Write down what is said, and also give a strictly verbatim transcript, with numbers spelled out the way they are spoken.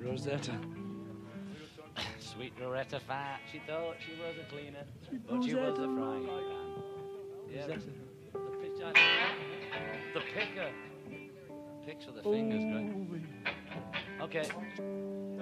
Rosetta. Sweet Rosetta Fat. She thought she was a cleaner, Sweet but she was a Rosetta. frying pan. Yeah, Rosetta. the pitcher. The picker. Picks with the fingers, Oh, right? Okay.